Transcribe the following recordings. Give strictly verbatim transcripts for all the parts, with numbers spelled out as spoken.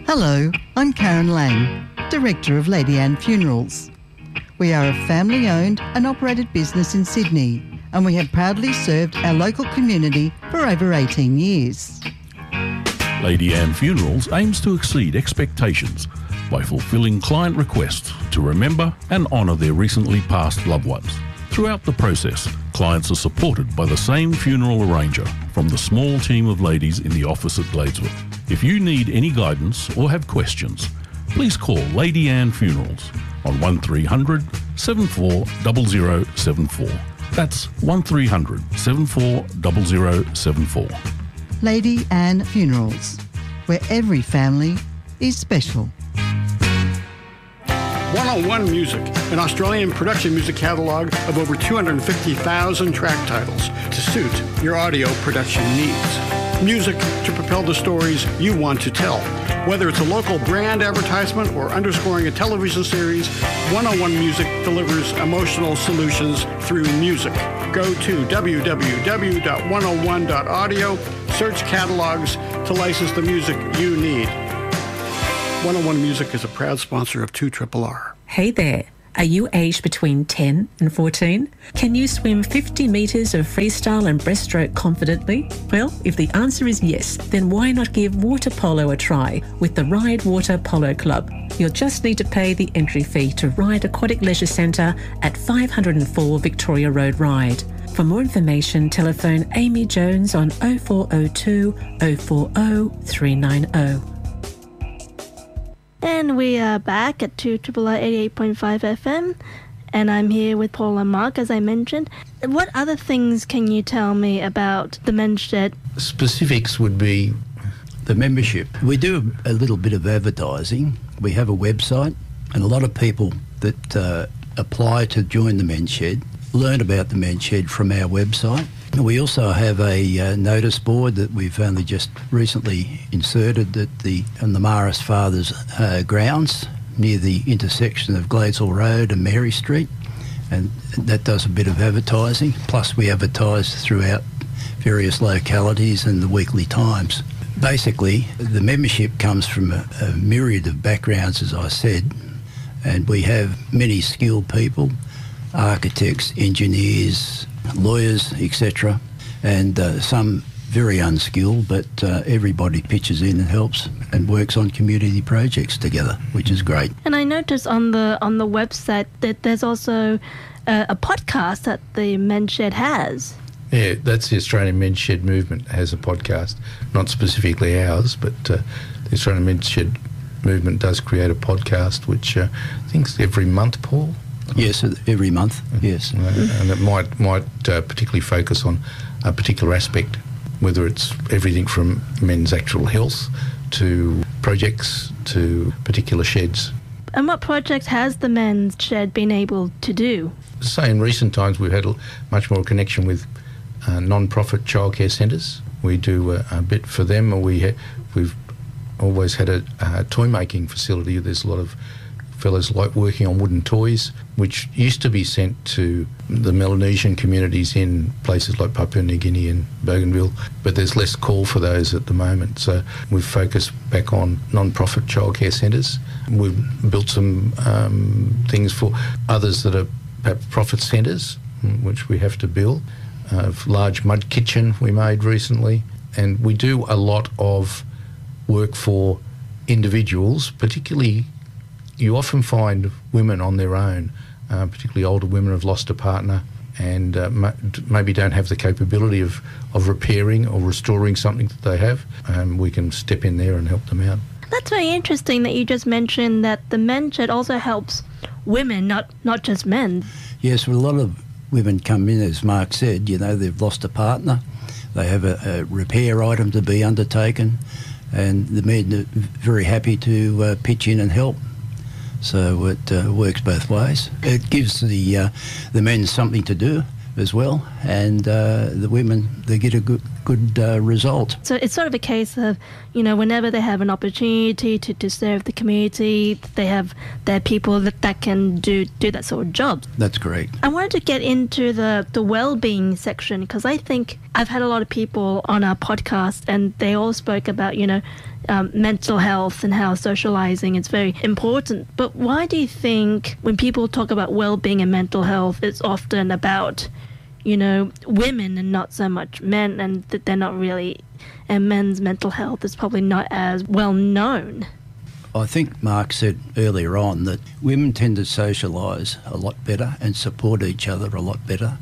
Hello, I'm Karen Lang, Director of Lady Anne Funerals. We are a family-owned and operated business in Sydney, and we have proudly served our local community for over eighteen years. Lady Anne Funerals aims to exceed expectations by fulfilling client requests to remember and honour their recently passed loved ones. Throughout the process, clients are supported by the same funeral arranger from the small team of ladies in the office at Gladesworth. If you need any guidance or have questions, please call Lady Anne Funerals on one three hundred, seven four zero zero seven four. That's one three hundred, seven four zero zero seven four. Lady Anne Funerals, where every family is special. one oh one Music, an Australian production music catalogue of over two hundred fifty thousand track titles to suit your audio production needs. Music to propel the stories you want to tell. Whether it's a local brand advertisement or underscoring a television series, one oh one Music delivers emotional solutions through music. Go to w w w dot one oh one dot audio, search catalogs to license the music you need. one oh one Music is a proud sponsor of two R R R. Hey there. Are you aged between ten and fourteen? Can you swim fifty metres of freestyle and breaststroke confidently? Well, if the answer is yes, then why not give water polo a try with the Ride Water Polo Club? You'll just need to pay the entry fee to Ride Aquatic Leisure Centre at five oh four Victoria Road, Ryde. For more information, telephone Amy Jones on oh four oh two, oh four oh, three nine oh. And we are back at two R R R eighty-eight point five F M, and I'm here with Paul and Mark, as I mentioned. What other things can you tell me about the Men's Shed? Specifics would be the membership. We do a little bit of advertising. We have a website, and a lot of people that uh, apply to join the Men's Shed learn about the Men's Shed from our website. We also have a uh, notice board that we've only just recently inserted at the on the Maris Fathers uh, grounds near the intersection of Gladesville Road and Mary Street, and that does a bit of advertising. Plus we advertise throughout various localities and the weekly times. Basically, the membership comes from a, a myriad of backgrounds, as I said, and we have many skilled people, architects, engineers, lawyers, et cetera, and uh, some very unskilled, but uh, everybody pitches in and helps and works on community projects together, which is great. And I noticed on the on the website that there's also uh, a podcast that the Men's Shed has. Yeah, that's the Australian Men's Shed movement has a podcast, not specifically ours, but uh, the Australian Men's Shed movement does create a podcast, which uh, I think is every month, Paul. Yes, every month, yes. And it might might uh, particularly focus on a particular aspect, whether it's everything from men's actual health to projects to particular sheds. And what projects has the Men's Shed been able to do? So in recent times we've had a, much more connection with uh, non-profit childcare centres. We do a, a bit for them, and we ha- we've always had a, a toy-making facility. There's a lot of fellows like working on wooden toys, which used to be sent to the Melanesian communities in places like Papua New Guinea and Bougainville, but there's less call for those at the moment. So we've focused back on non-profit childcare centres. We've built some um, things for others that are perhaps profit centres, which we have to build. A large mud kitchen we made recently, and we do a lot of work for individuals, particularly. You often find women on their own, uh, particularly older women who've lost a partner and uh, m- maybe don't have the capability of, of repairing or restoring something that they have. Um, we can step in there and help them out. That's very interesting that you just mentioned that the Men's Shed also helps women, not, not just men. Yes, well, a lot of women come in, as Mark said, you know, they've lost a partner, they have a, a repair item to be undertaken, and the men are very happy to uh, pitch in and help. So it uh, works both ways. It gives the uh, the men something to do as well, and uh, the women, they get a good good uh, result. So it's sort of a case of, you know, whenever they have an opportunity to, to serve the community, they have their people that, that can do, do that sort of job. That's correct. I wanted to get into the, the well-being section because I think I've had a lot of people on our podcast and they all spoke about, you know, um, mental health and how socializing is very important. But why do you think when people talk about well-being and mental health, it's often about, you know, women and not so much men, and that they're not really, and men's mental health is probably not as well known? I think Mark said earlier on that women tend to socialise a lot better and support each other a lot better.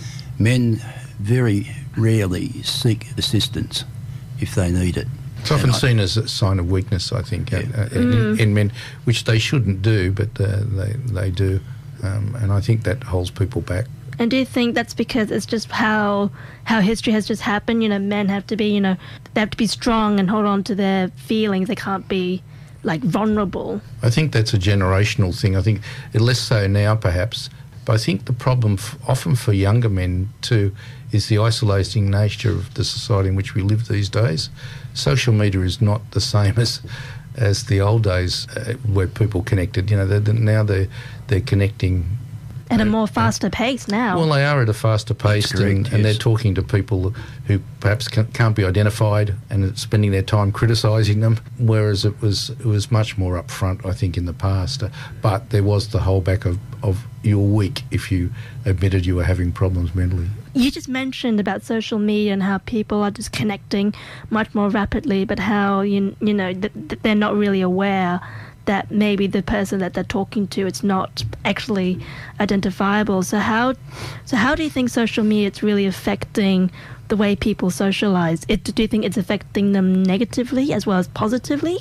Men very rarely seek assistance if they need it. It's often And I- seen as a sign of weakness, I think, uh, uh, Mm. in, in men, which they shouldn't do, but uh, they, they do. Um, and I think that holds people back. And do you think that's because it's just how how history has just happened? You know, men have to be, you know, they have to be strong and hold on to their feelings. They can't be, like, vulnerable. I think that's a generational thing. I think it less so now, perhaps. But I think the problem f- often for younger men too is the isolating nature of the society in which we live these days. Social media is not the same as as the old days uh, where people connected. You know, they're, now they're they're connecting. At a more faster pace now. Well, they are at a faster pace, correct, and, and they're yes. talking to people who perhaps can, can't be identified and spending their time criticising them. Whereas it was it was much more upfront, I think, in the past. Uh, but there was the holdback of of you were weak if you admitted you were having problems mentally. You just mentioned about social media and how people are just connecting much more rapidly, but how you you know th- th- they're not really aware that maybe the person that they're talking to, it's not actually identifiable. So how so how do you think social media is really affecting the way people socialize? It, do you think it's affecting them negatively as well as positively?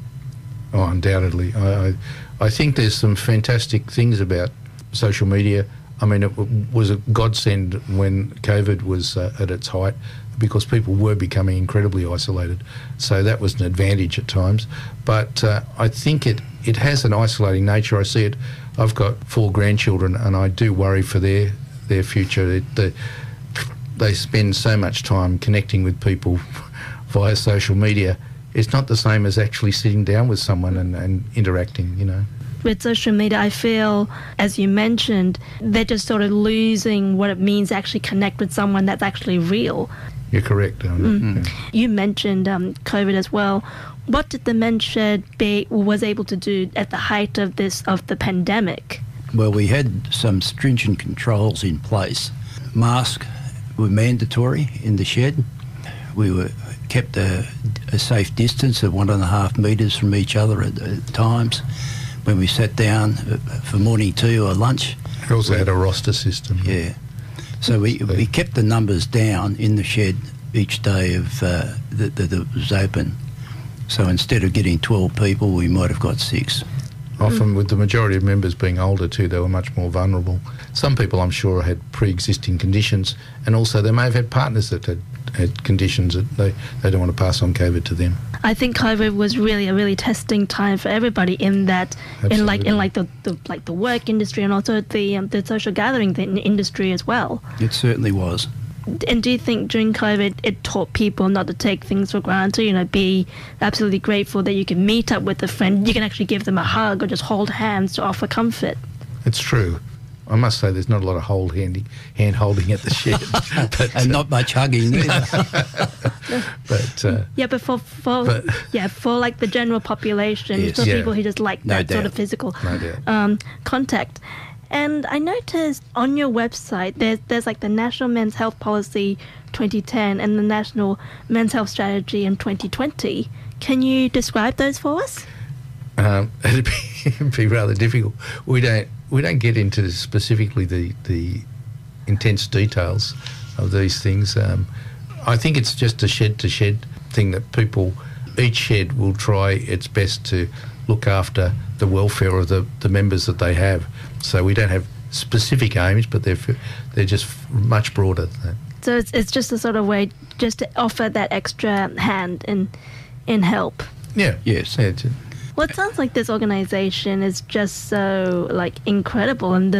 Oh, undoubtedly. I, I, I think there's some fantastic things about social media. I mean, it w- was a godsend when COVID was uh, at its height because people were becoming incredibly isolated. So that was an advantage at times. But uh, I think it, it has an isolating nature. I see it. I've got four grandchildren and I do worry for their, their future. It, the, they spend so much time connecting with people via social media. It's not the same as actually sitting down with someone and, and interacting, you know. With social media, I feel, as you mentioned, they're just sort of losing what it means to actually connect with someone that's actually real. You're correct. Um, yeah. You mentioned um, COVID as well. What did the Men's Shed be, was able to do at the height of this of the pandemic? Well, we had some stringent controls in place. Masks were mandatory in the shed. We were kept a, a safe distance of one and a half metres from each other at, at times. When we sat down for morning tea or lunch. We also had a roster system. Yeah. So we, we kept the numbers down in the shed each day of uh, that, that it was open. So instead of getting twelve people, we might have got six. Often with the majority of members being older too, they were much more vulnerable. Some people, I'm sure, had pre-existing conditions, and also they may have had partners that had, had conditions that they, they don't want to pass on COVID to them. I think COVID was really a really testing time for everybody in that, in like in like the, the like the work industry and also the um, the social gathering th- industry as well. It certainly was. And do you think during COVID it taught people not to take things for granted? You know, be absolutely grateful that you can meet up with a friend, you can actually give them a hug or just hold hands to offer comfort. It's true. I must say there's not a lot of hold handy, hand holding at the shed. but, And not much hugging either. but uh, Yeah, but for, for But- yeah for like the general population, Yes. for Yeah. people who just like No that sort doubt. of physical No doubt. um, contact. And I noticed on your website there's there's like the National Men's Health Policy twenty ten and the National Men's Health Strategy in twenty twenty. Can you describe those for us? um, it'd, be, it'd be rather difficult. We don't we don't get into specifically the the intense details of these things. Um, I think it's just a shed to shed thing that people, each shed will try its best to look after the welfare of the, the members that they have. So we don't have specific aims, but they're f- they're just f- much broader than that. So it's it's just a sort of way just to offer that extra hand in in help. Yeah. Yes. Yeah, it's- Well, it sounds like this organization is just so like incredible, and the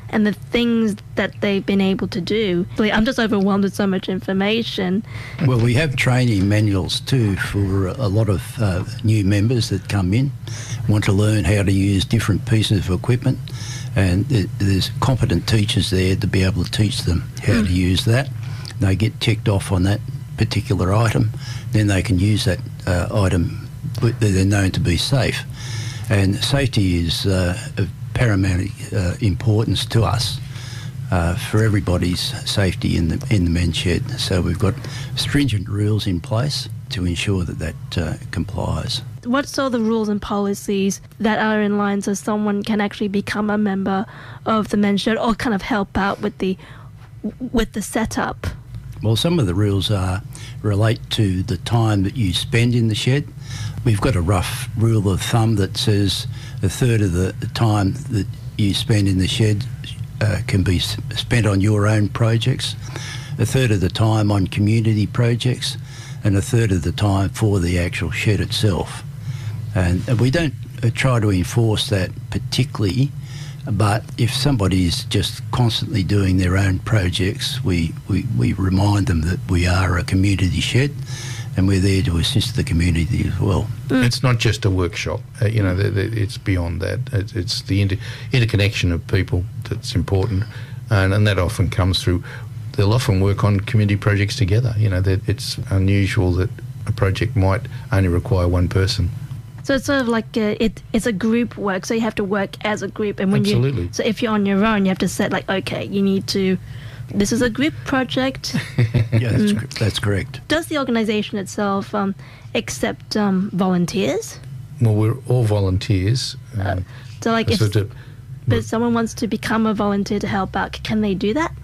and the things that they've been able to do. Like, I'm just overwhelmed with so much information. Well, we have training manuals too for a lot of uh, new members that come in, want to learn how to use different pieces of equipment, and there's competent teachers there to be able to teach them how mm. to use that. They get ticked off on that particular item, then they can use that uh, item that they're known to be safe. And safety is uh, of paramount uh, importance to us uh, for everybody's safety in the in the men's shed. So we've got stringent rules in place to ensure that that uh, complies. What's all the rules and policies that are in line so someone can actually become a member of the men's shed or kind of help out with the with the setup? Well, some of the rules are relate to the time that you spend in the shed. We've got a rough rule of thumb that says a third of the time that you spend in the shed uh, can be spent on your own projects, a third of the time on community projects, and a third of the time for the actual shed itself. And we don't try to enforce that particularly, but if somebody's just constantly doing their own projects, we, we, we remind them that we are a community shed and we're there to assist the community as well. Mm. It's not just a workshop, uh, you know, the, the, it's beyond that. It's, it's the inter- interconnection of people that's important, and, and that often comes through. They'll often work on community projects together. You know, that it's unusual that a project might only require one person. So it's sort of like a, it, it's a group work, so you have to work as a group. And when Absolutely. You, so if you're on your own, you have to set like, okay, you need to, this is a group project. Yeah, that's, mm. that's correct. Does the organisation itself um, accept um, volunteers? Well, we're all volunteers. Um, uh, so like if, so to, but someone wants to become a volunteer to help out, can they do that?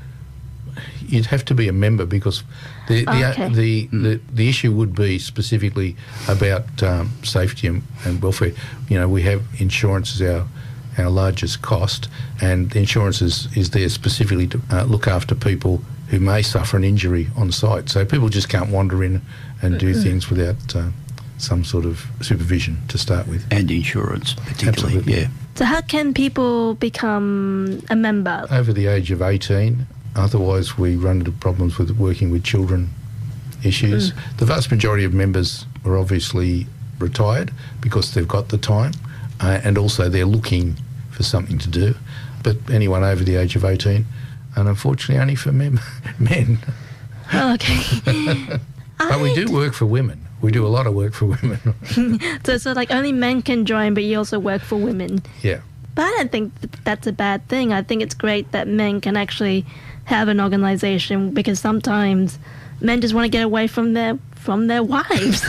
You'd have to be a member because the the oh, okay. the, the the issue would be specifically about um, safety and, and welfare. You know, we have insurance as our our largest cost, and the insurance is, is there specifically to uh, look after people who may suffer an injury on site. So people just can't wander in and do things without uh, some sort of supervision to start with. And insurance, particularly. Absolutely. Yeah. So how can people become a member? Over the age of eighteen. Otherwise, we run into problems with working with children issues. Mm. The vast majority of members are obviously retired because they've got the time, uh, and also they're looking for something to do. But anyone over the age of eighteen, and unfortunately only for men. men. Oh, okay. But we do work for women. We do a lot of work for women. so, so like only men can join, but you also work for women. Yeah. But I don't think that's a bad thing. I think it's great that men can actually have an organisation, because sometimes men just want to get away from their from their wives.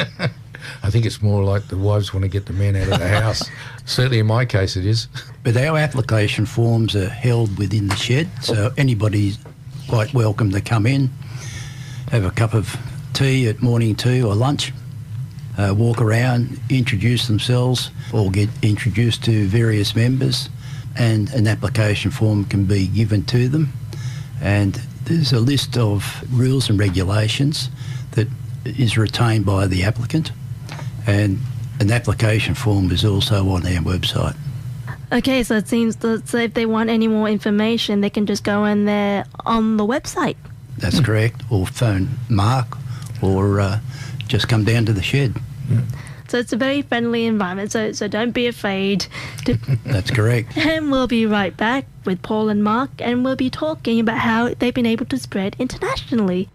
I think it's more like the wives want to get the men out of the house. Certainly in my case it is. But our application forms are held within the shed, so anybody's quite welcome to come in, have a cup of tea at morning tea or lunch, uh, walk around, introduce themselves, or get introduced to various members, and an application form can be given to them. And there's a list of rules and regulations that is retained by the applicant, and an application form is also on our website. Okay, so it seems that so if they want any more information, they can just go in there on the website. That's correct, or phone Mark, or uh, just come down to the shed. Yeah. So it's a very friendly environment, so so don't be afraid. To That's correct. And we'll be right back with Paul and Mark, and we'll be talking about how they've been able to spread internationally.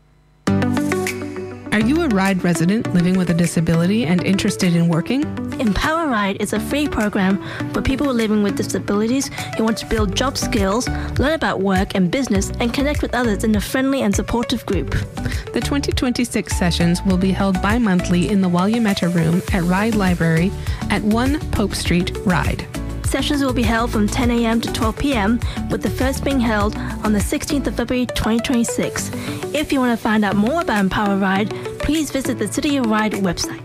Are you a RIDE resident living with a disability and interested in working? Empower RIDE is a free program for people living with disabilities who want to build job skills, learn about work and business, and connect with others in a friendly and supportive group. The twenty twenty-six sessions will be held bi-monthly in the Walyameta Room at RIDE Library at one Pope Street, RIDE. Sessions will be held from ten a.m. to twelve p.m, with the first being held on the sixteenth of February twenty twenty-six. If you want to find out more about Empower RIDE, please visit the City of RIDE website.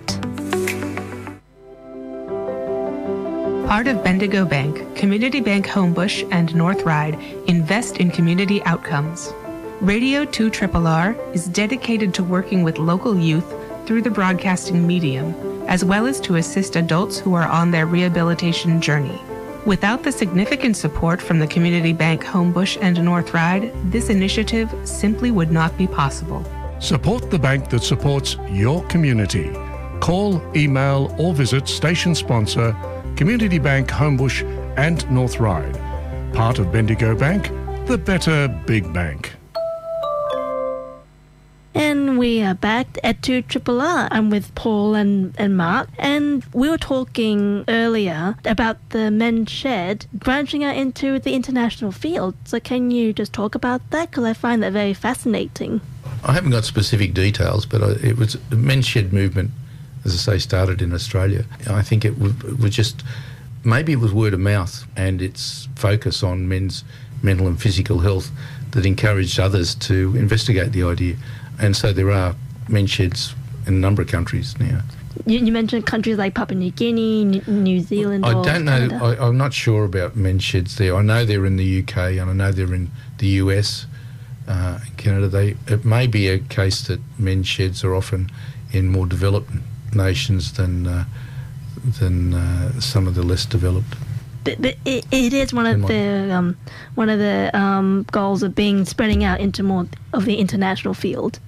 Part of Bendigo Bank, Community Bank Homebush, and North RIDE invest in community outcomes. Radio two R R R is dedicated to working with local youth through the broadcasting medium, as well as to assist adults who are on their rehabilitation journey. Without the significant support from the Community Bank Homebush and North Ryde, this initiative simply would not be possible. Support the bank that supports your community. Call, email or visit station sponsor Community Bank Homebush and North Ryde. Part of Bendigo Bank, the better big bank. And we are back at two Triple R. I'm with Paul and, and Mark, and we were talking earlier about the men's shed branching out into the international field. So can you just talk about that? Because I find that very fascinating. I haven't got specific details, but I, it was the men's shed movement, as I say, started in Australia. I think it, w- it was just, maybe it was word of mouth and its focus on men's mental and physical health that encouraged others to investigate the idea. And so there are men's sheds in a number of countries now. You, you mentioned countries like Papua New Guinea, New, New Zealand. I or don't know. Canada. I, I'm not sure about men's sheds there. I know they're in the U K and I know they're in the U S, uh, Canada. They it may be a case that men's sheds are often in more developed nations than uh, than uh, some of the less developed. But, but it, it is one of the um, one of the um, goals of being spreading out into more of the international field.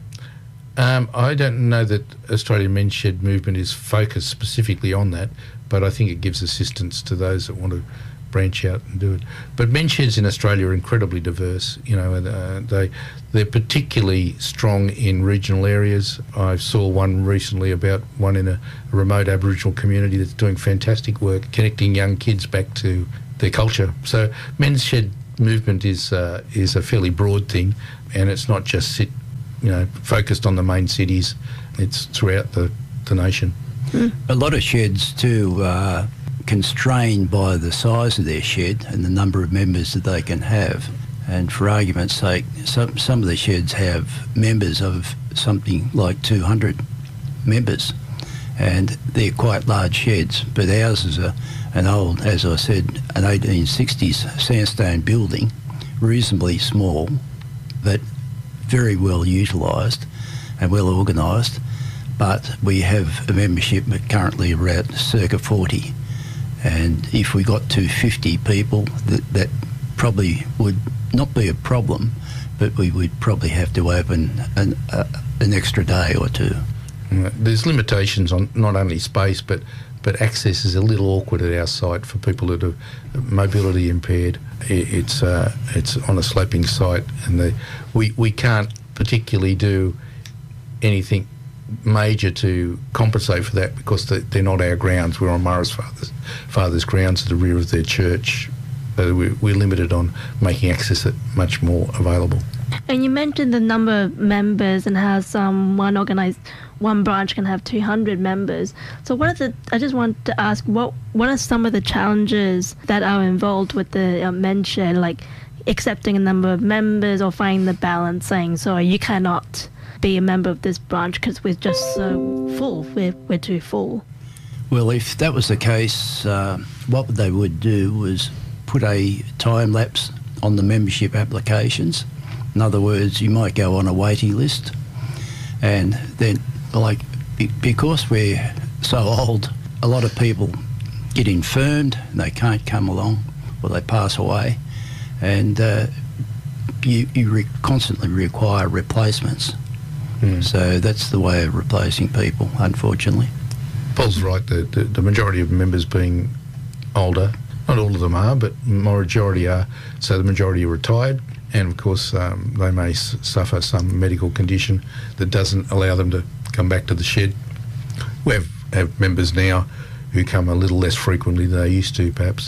Um, I don't know that Australian Men's Shed movement is focused specifically on that, but I think it gives assistance to those that want to branch out and do it. But men's sheds in Australia are incredibly diverse. You know, and, uh, they they're particularly strong in regional areas. I saw one recently about one in a, a remote Aboriginal community that's doing fantastic work connecting young kids back to their culture. So men's shed movement is uh, is a fairly broad thing, and it's not just sit, you know, focused on the main cities. It's throughout the, the nation. Mm. A lot of sheds too are constrained by the size of their shed and the number of members that they can have. And for argument's sake, some some of the sheds have members of something like two hundred members, and they're quite large sheds. But ours is a, an old, as I said, an eighteen sixties sandstone building, reasonably small, but very well utilised and well organised. But we have a membership currently around circa forty. And if we got to fifty people, that, that probably would not be a problem, but we would probably have to open an, uh, an extra day or two. There's limitations on not only space, but, but access is a little awkward at our site for people that are mobility impaired. It's uh, it's on a sloping site, and the, we, we can't particularly do anything major to compensate for that because they're not our grounds. We're on Murray's father's, father's grounds at the rear of their church. So we're limited on making access it much more available. And you mentioned the number of members and how some one organised one branch can have two hundred members. So what are the? I just want to ask what what are some of the challenges that are involved with the uh, men's shed, like accepting a number of members or finding the balance, saying sorry, you cannot be a member of this branch because we're just so full. We're we're too full. Well, if that was the case, uh, what they would do was put a time lapse on the membership applications. In other words, you might go on a waiting list, and then, like, because we're so old, a lot of people get infirmed and they can't come along, or they pass away, and uh, you, you re- constantly require replacements. Mm. So that's the way of replacing people, unfortunately. Paul's right, the, the, the majority of members being older. Not all of them are, but majority are. So the majority are retired, and of course um, they may s- suffer some medical condition that doesn't allow them to come back to the shed. We have, have members now who come a little less frequently than they used to, perhaps.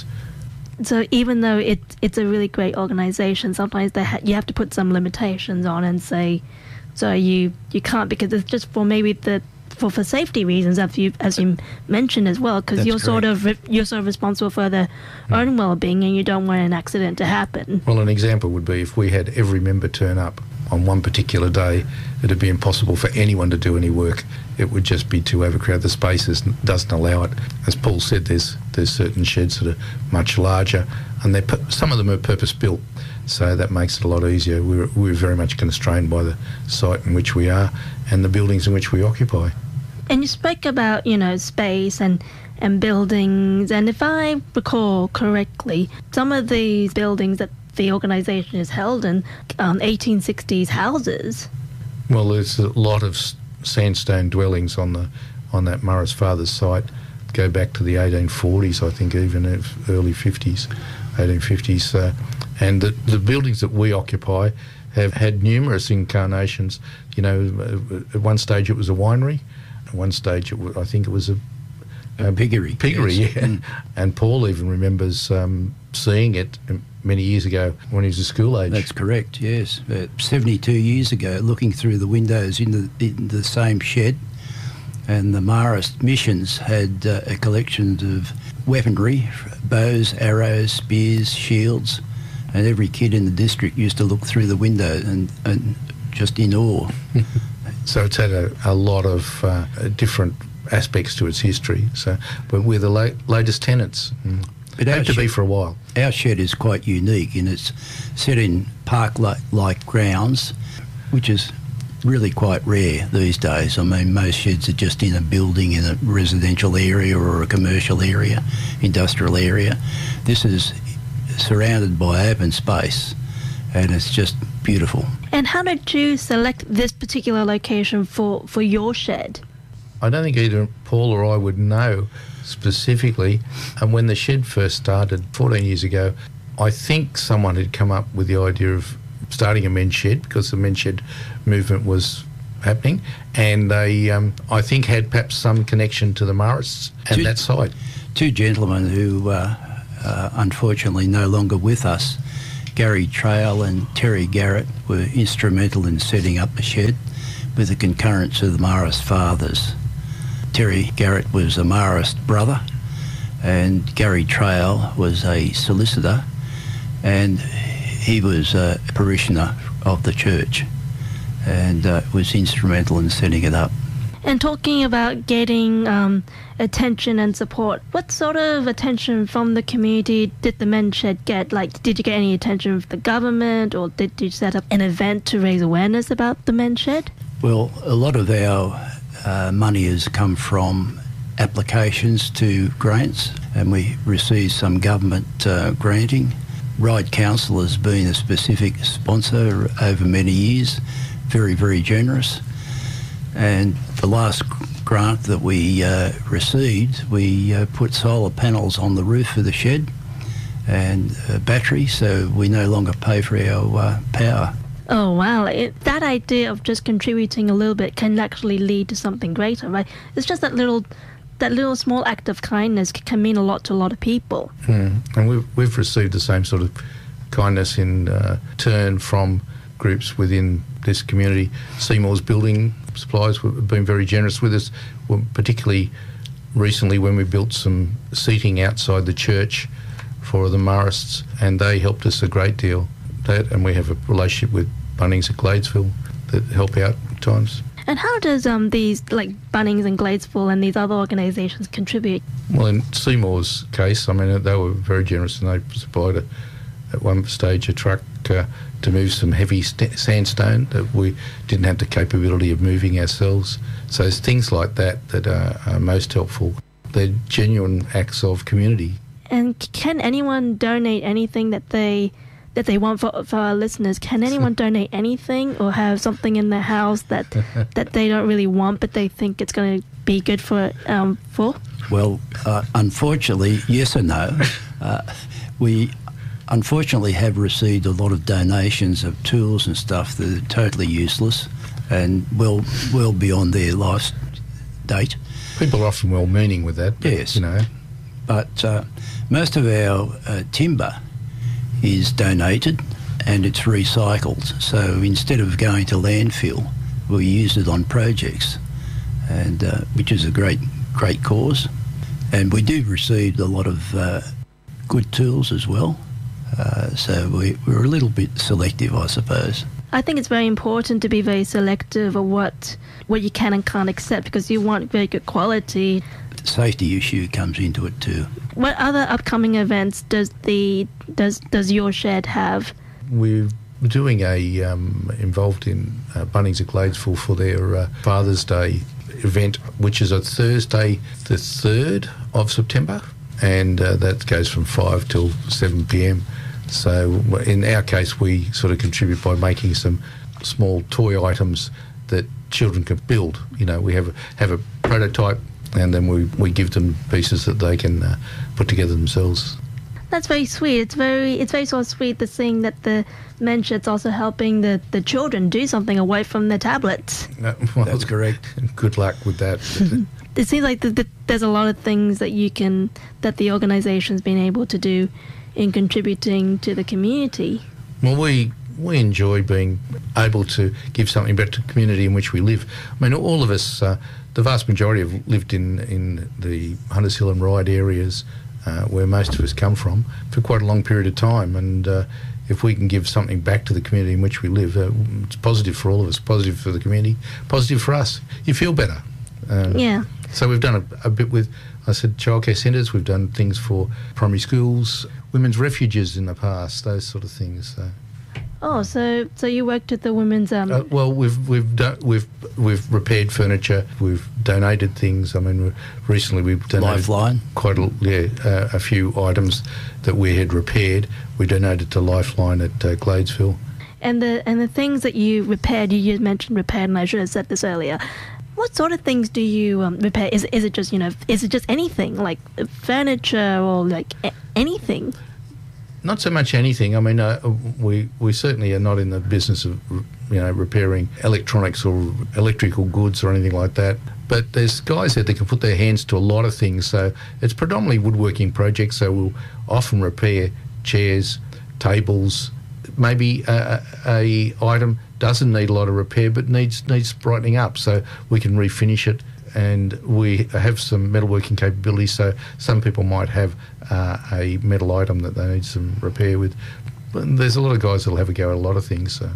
So even though it, it's a really great organisation, sometimes they ha- you have to put some limitations on and say, so you, you can't, because it's just for maybe the For, for safety reasons, as you as you mentioned as well, because you're correct. sort of re- you're sort of responsible for their mm. own well-being, and you don't want an accident to happen. Well, an example would be if we had every member turn up on one particular day, it'd be impossible for anyone to do any work. It would just be too overcrowded. The space doesn't allow it. As Paul said, there's there's certain sheds that are much larger, and they some of them are purpose-built, so that makes it a lot easier. We're we're very much constrained by the site in which we are and the buildings in which we occupy. And you spoke about, you know, space and and buildings. And if I recall correctly, some of these buildings that the organisation is held in, um, eighteen sixties houses. Well, there's a lot of sandstone dwellings on the on that Morris Fathers site. Go back to the eighteen forties, I think, even early fifties, eighteen fifties. Uh, and the, the buildings that we occupy have had numerous incarnations. You know, at one stage it was a winery. At one stage, it was, I think it was a, a piggery. Piggery, yes. yeah. Mm. And Paul even remembers um, seeing it many years ago when he was a school age. That's correct, yes. Uh, seventy-two years ago, looking through the windows in the, in the same shed, and the Marist missions had uh, a collection of weaponry, bows, arrows, spears, shields, and every kid in the district used to look through the window and, and just in awe. So it's had a, a lot of uh, different aspects to its history. So, but we're the la- latest tenants. Mm. It had to shed, be for a while. Our shed is quite unique, and it's set in park-like grounds, which is really quite rare these days. I mean, most sheds are just in a building in a residential area or a commercial area, industrial area. This is surrounded by open space, and it's just beautiful. And how did you select this particular location for, for your shed? I don't think either Paul or I would know specifically. And when the shed first started fourteen years ago, I think someone had come up with the idea of starting a men's shed because the men's shed movement was happening, and they, um, I think, had perhaps some connection to the Marists and two, that side. Two gentlemen who uh, uh, unfortunately no longer with us, Gary Trail and Terry Garrett, were instrumental in setting up the shed with the concurrence of the Marist Fathers. Terry Garrett was a Marist brother, and Gary Trail was a solicitor, and he was a parishioner of the church, and uh, was instrumental in setting it up. And talking about getting um, attention and support, what sort of attention from the community did the men's shed get? Like, did you get any attention from the government, or did you set up an event to raise awareness about the men's shed? Well, a lot of our uh, money has come from applications to grants, and we received some government uh, granting. Ryde Council has been a specific sponsor over many years, very, very generous. And the last grant that we uh, received, we uh, put solar panels on the roof of the shed and a battery, so we no longer pay for our uh, power. Oh, wow. It, that idea of just contributing a little bit can actually lead to something greater, right? It's just that little that little small act of kindness can mean a lot to a lot of people. Mm. And we've, we've received the same sort of kindness in uh, turn from groups within this community. Seymour's Building Supplies have been very generous with us, well, particularly recently when we built some seating outside the church for the Marists, and they helped us a great deal. That, and we have a relationship with Bunnings at Gladesville that help out at times. And how does um these, like Bunnings and Gladesville and these other organisations contribute? Well, in Seymour's case, I mean, they were very generous, and they supplied a, at one stage a truck uh, to move some heavy st- sandstone that we didn't have the capability of moving ourselves. So it's things like that that are, are most helpful. They're genuine acts of community. And can anyone donate anything that they that they want for, for our listeners? Can anyone donate anything, or have something in their house that that they don't really want but they think it's going to be good for um for? Well, uh, unfortunately, yes and no. Uh, we unfortunately have received a lot of donations of tools and stuff that are totally useless and well well beyond their life date. People are often well-meaning with that. But, yes, you know, but uh, most of our uh, timber is donated and it's recycled. So instead of going to landfill, we use it on projects, and uh, which is a great, great cause. And we do receive a lot of uh, good tools as well. Uh, so we, we're a little bit selective, I suppose. I think it's very important to be very selective of what what you can and can't accept, because you want very good quality. The safety issue comes into it too. What other upcoming events does the does does your shed have? We're doing a um, involved in uh, Bunnings at Gladesville for their uh, Father's Day event, which is a Thursday, the third of September, and uh, that goes from five till seven p.m. So in our case, we sort of contribute by making some small toy items that children can build. You know, we have a, have a prototype, and then we, we give them pieces that they can uh, put together themselves. That's very sweet. It's very it's very sort of sweet the seeing that the Menschit's also helping the, the children do something away from their tablets. Uh, well, That's correct. Good luck with that. It seems like the, the, there's a lot of things that you can that the organisation's been able to do in contributing to the community. Well, we we enjoy being able to give something back to the community in which we live. I mean, all of us, uh, the vast majority have lived in, in the Hunters Hill and Ryde areas uh, where most of us come from for quite a long period of time, and uh, if we can give something back to the community in which we live, uh, it's positive for all of us, positive for the community, positive for us. You feel better. Uh, Yeah. So we've done a, a bit with, I said, childcare centres. We've done things for primary schools, women's refuges in the past, those sort of things. So. Oh, so so you worked at the women's um. Uh, well, we've we've done we've we've repaired furniture. We've donated things. I mean, recently we've donated Lifeline. quite a yeah uh, a few items that we had repaired. We donated to Lifeline at uh, Gladesville. And the and the things that you repaired, you just mentioned repaired, and I should have said this earlier. What sort of things do you um, repair? Is is it just you know is it just anything like furniture or like a- anything? Not so much anything. I mean, uh, we we certainly are not in the business of you know repairing electronics or electrical goods or anything like that. But there's guys there that can put their hands to a lot of things. So it's predominantly woodworking projects. So we'll often repair chairs, tables. Maybe a, a item doesn't need a lot of repair but needs needs brightening up. So we can refinish it. And we have some metalworking capabilities, so some people might have uh, a metal item that they need some repair with. But there's a lot of guys that'll have a go at a lot of things. So.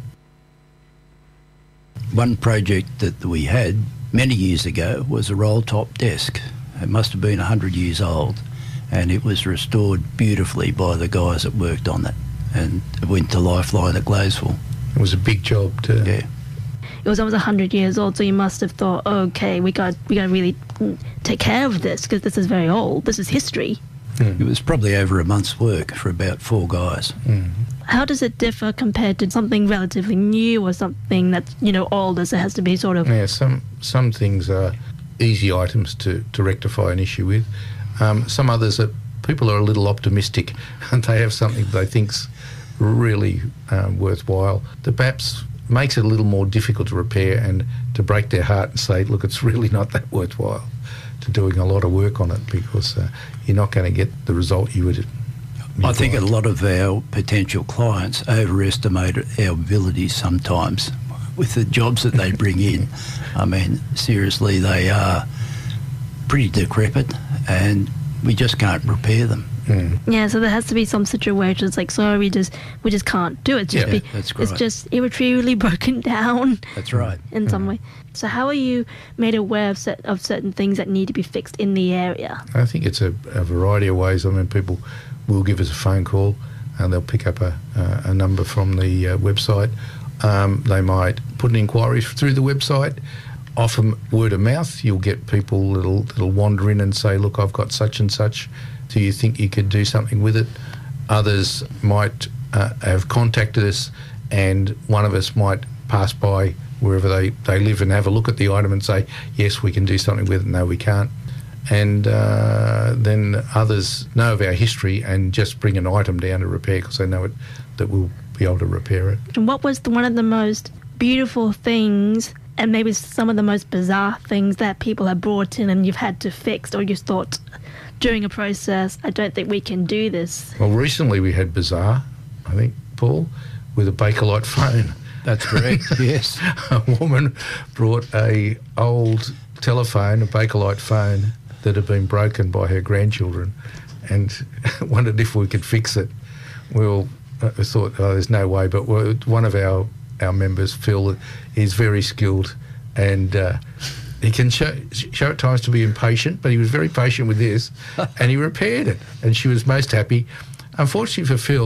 One project that we had many years ago was a roll-top desk. It must have been one hundred years old, and it was restored beautifully by the guys that worked on it, and it went to Lifeline at Gladesville. It was a big job too. Yeah. It was almost a hundred years old, so you must have thought, okay, we got we got to really take care of this because this is very old. This is history. Mm. It was probably over a month's work for about four guys. Mm. How does it differ compared to something relatively new or something that's you know older? So it has to be sort of Yeah, some some things are easy items to, to rectify an issue with. Um, some others are people are a little optimistic and they have something they think's really um, worthwhile that perhaps makes it a little more difficult to repair and to break their heart and say, look, it's really not that worthwhile to doing a lot of work on it because uh, you're not going to get the result you would. I think a lot of our potential clients overestimate our abilities sometimes with the jobs that they bring in. I mean, seriously, they are pretty decrepit and we just can't repair them. Mm. yeah. So there has to be some situations like sorry, we just we just can't do it. It's just Yeah, be, that's it's right. just irretrievably broken down That's right. in some way. So how are you made aware of, set, of certain things that need to be fixed in the area? I think it's a, a variety of ways. I mean, people will give us a phone call and they'll pick up a, a, a number from the uh, website. Um, they might put an inquiry through the website. Often word of mouth, you'll get people that'll, that'll wander in and say, look, I've got such and such. Do you think you could do something with it? Others might uh, have contacted us and one of us might pass by wherever they, they live and have a look at the item and say, yes, we can do something with it. No, we can't. And uh, then others know of our history and just bring an item down to repair because they know it, that we'll be able to repair it. And what was the, one of the most beautiful things and maybe some of the most bizarre things that people have brought in and you've had to fix or you thought during a process, I don't think we can do this? Well, recently we had bizarre, I think, Paul, with a Bakelite phone. That's correct, yes. A woman brought a old telephone, a Bakelite phone, that had been broken by her grandchildren and wondered if we could fix it. We all uh, thought, oh, there's no way, but one of our, our members, Phil, is very skilled and uh, he can show, show at times to be impatient, but he was very patient with this and he repaired it and she was most happy. Unfortunately for Phil,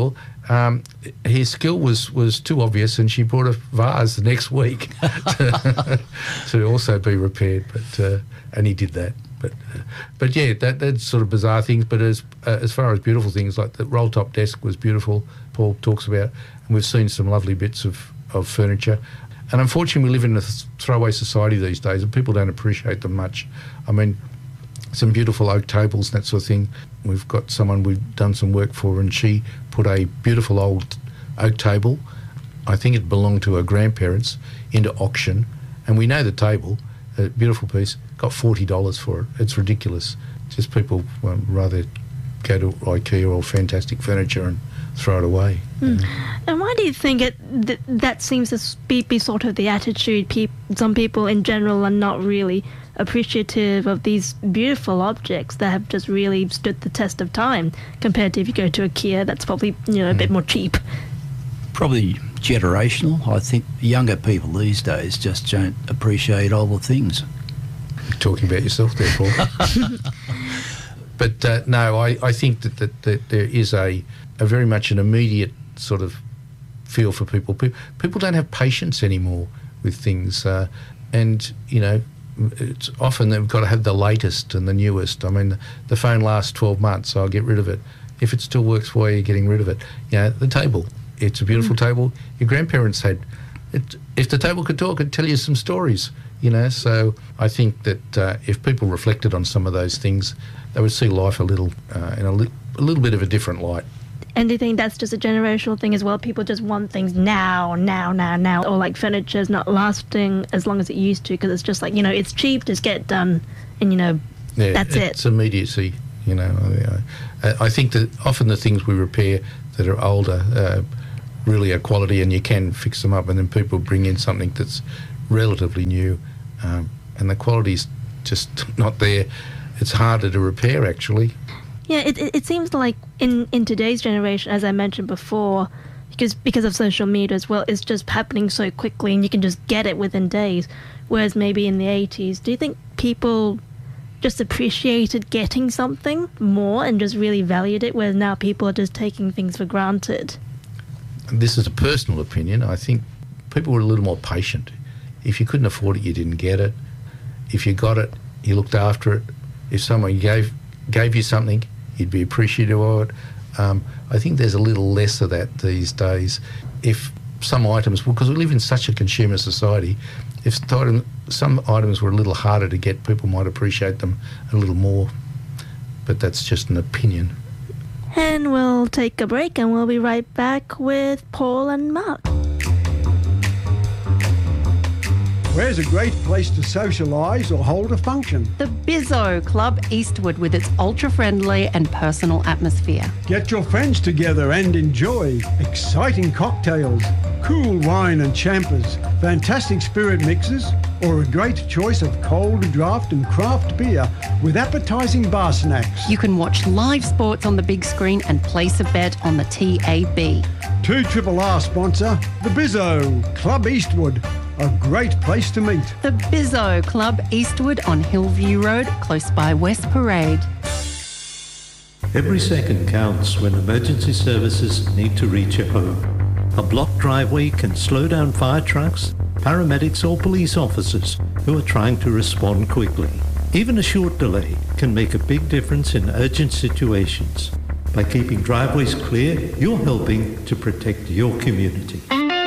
Um, his skill was, was too obvious, and she brought a vase the next week to, to also be repaired. But uh, and he did that. But uh, but yeah, that that's sort of bizarre things. But as uh, as far as beautiful things, like the roll top desk was beautiful. Paul talks about, and we've seen some lovely bits of, of furniture. And unfortunately, we live in a th- throwaway society these days, and people don't appreciate them much. I mean, some beautiful oak tables and that sort of thing. We've got someone we've done some work for, and she put a beautiful old oak table, I think it belonged to her grandparents, into auction. And we know the table, a beautiful piece, got forty dollars for it. It's ridiculous. Just people well, rather go to IKEA or Fantastic Furniture and throw it away. Mm. And why do you think it th- that seems to be, be sort of the attitude? Pe- some people in general are not really appreciative of these beautiful objects that have just really stood the test of time, compared to if you go to IKEA, that's probably, you know, a mm. bit more cheap. Probably generational. I think younger people these days just don't appreciate older things. You're talking about yourself there, Paul. But uh, no, I, I think that, that, that there is a, a very much an immediate sort of feel for people. People, people don't have patience anymore with things. Uh, and, you know, it's often they've got to have the latest and the newest. I mean, the phone lasts twelve months, so I'll get rid of it. If it still works for you, you're getting rid of it. You know, the table, it's a beautiful mm. table. Your grandparents had, it, if the table could talk, it'd tell you some stories, you know. So I think that uh, if people reflected on some of those things, they would see life a little uh, in a, li- a little bit of a different light. And do you think that's just a generational thing as well? People just want things now, now, now, now. Or like furniture's not lasting as long as it used to, because it's just like, you know, it's cheap, just get it done, and, you know, yeah, that's it. It's immediacy, you know. I, I think that often the things we repair that are older uh, really are quality, and you can fix them up, and then people bring in something that's relatively new, um, and the quality's just not there. It's harder to repair, actually. Yeah, it it seems like in, in today's generation, as I mentioned before, because because of social media as well, it's just happening so quickly and you can just get it within days. Whereas maybe in the eighties, do you think people just appreciated getting something more and just really valued it, whereas now people are just taking things for granted? This is a personal opinion. I think people were a little more patient. If you couldn't afford it, you didn't get it. If you got it, you looked after it. If someone gave gave you something, you'd be appreciative of it. Um, I think there's a little less of that these days. If some items, because we live in such a consumer society, if some items were a little harder to get, people might appreciate them a little more. But that's just an opinion. And we'll take a break and we'll be right back with Paul and Mark. Where's a great place to socialise or hold a function? The Bizzo Club Eastwood, with its ultra-friendly and personal atmosphere. Get your friends together and enjoy exciting cocktails, cool wine and champers, fantastic spirit mixes, or a great choice of cold draft and craft beer with appetising bar snacks. You can watch live sports on the big screen and place a bet on the T A B. two R R sponsor, the Bizzo Club Eastwood. A great place to meet. The Bizzo Club Eastwood on Hillview Road, close by West Parade. Every second counts when emergency services need to reach a home. A blocked driveway can slow down fire trucks, paramedics or police officers who are trying to respond quickly. Even a short delay can make a big difference in urgent situations. By keeping driveways clear, you're helping to protect your community.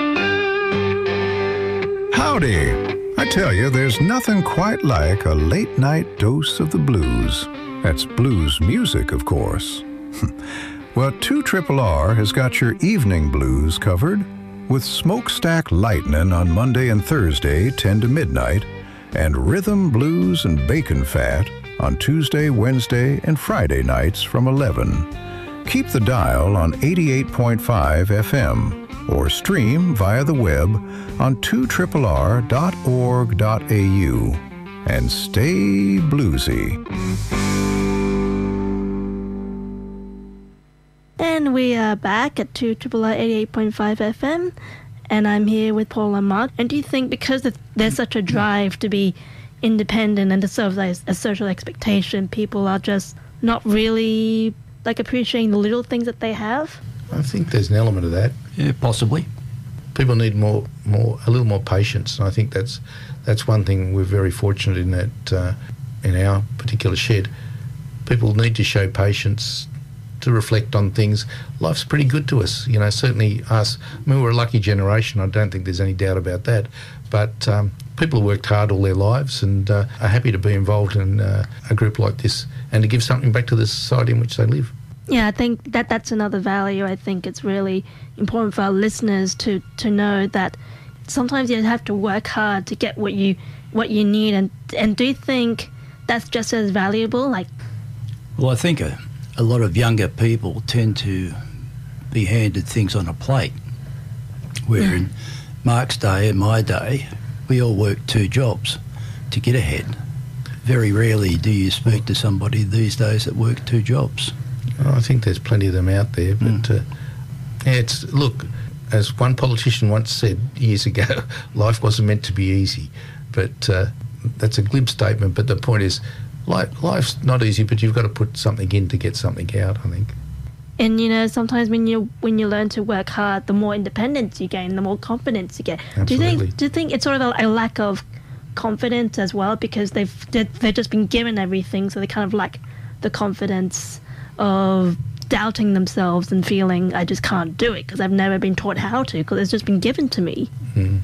Howdy! I tell you, there's nothing quite like a late-night dose of the blues. That's blues music, of course. Well, two R R R has got your evening blues covered with Smokestack Lightning on Monday and Thursday, ten to midnight, and Rhythm, Blues, and Bacon Fat on Tuesday, Wednesday, and Friday nights from eleven. Keep the dial on eighty-eight point five F M. or stream via the web on two R R R dot org dot A U. And stay bluesy. And we are back at two R R R eighty-eight point five F M, and I'm here with Paul and Mark. And do you think because there's such a drive to be independent and to serve as a social expectation, people are just not really like appreciating the little things that they have? I think there's an element of that. Yeah, possibly. People need more, more, a little more patience, and I think that's that's one thing we're very fortunate in that uh, in our particular shed. People need to show patience to reflect on things. Life's pretty good to us, you know. Certainly us. I mean, we're a lucky generation. I don't think there's any doubt about that. But um, people have worked hard all their lives and uh, are happy to be involved in uh, a group like this and to give something back to the society in which they live. Yeah, I think that that's another value. I think it's really important for our listeners to, to know that sometimes you have to work hard to get what you what you need. And and do you think that's just as valuable? Like, well, I think a, a lot of younger people tend to be handed things on a plate, where yeah. in Mark's day and my day, we all worked two jobs to get ahead. Very rarely do you speak to somebody these days that work two jobs. Well, I think there's plenty of them out there, but mm. uh, yeah, it's look, as one politician once said years ago, life wasn't meant to be easy. But uh, that's a glib statement. But the point is, life, life's not easy, but you've got to put something in to get something out, I think. And you know, sometimes when you when you learn to work hard, the more independence you gain, the more confidence you get. Absolutely. Do you think? Do you think it's sort of a, a lack of confidence as well, because they've they've just been given everything, so they kind of lack the confidence of doubting themselves and feeling I just can't do it because I've never been taught how to, because it's just been given to me. Mm.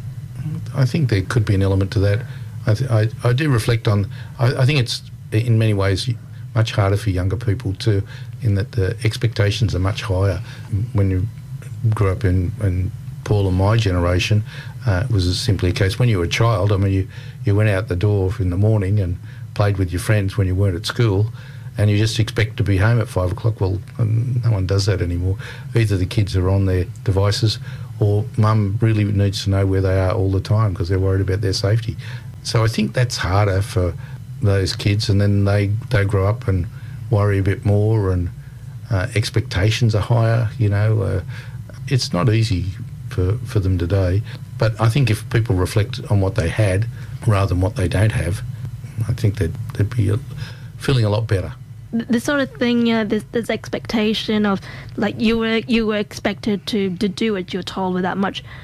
I think there could be an element to that. I th- I, I do reflect on. I, I think it's in many ways much harder for younger people too, in that the expectations are much higher. When you grew up in, in Paul and my generation, uh, it was simply a case when you were a child. I mean, you, you went out the door in the morning and played with your friends when you weren't at school, and you just expect to be home at five o'clock. Well, um, no one does that anymore. Either the kids are on their devices, or mum really needs to know where they are all the time because they're worried about their safety. So I think that's harder for those kids, and then they, they grow up and worry a bit more, and uh, expectations are higher, you know. Uh, it's not easy for, for them today. But I think if people reflect on what they had rather than what they don't have, I think they'd, they'd be a, feeling a lot better. The sort of thing, you know, this, this expectation of, like, you were you were expected to, to do what you're told without much